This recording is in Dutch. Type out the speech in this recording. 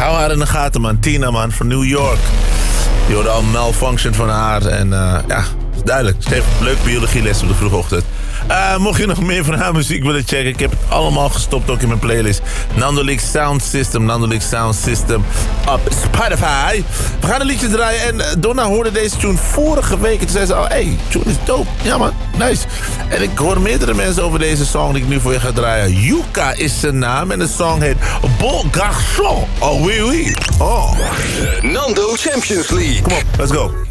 Hou haar in de gaten, man. Tina, man, van New York. Je hoorde al Malfunction van haar. En ja, is duidelijk. Ze heeft leuk biologieles op de vroege ochtend. Mocht je nog meer van haar muziek willen checken, ik heb het allemaal gestopt ook in mijn playlist. Nando Leaks Sound System op Spotify. We gaan een liedje draaien en Donna hoorde deze tune vorige week. En toen zei ze al, hey, tune is dope. Ja man, nice. En ik hoor meerdere mensen over deze song die ik nu voor je ga draaien. Yuka is zijn naam en de song heet Bon Garçon. Oh oui oui. Oh. Nando Champions League. Kom op, let's go.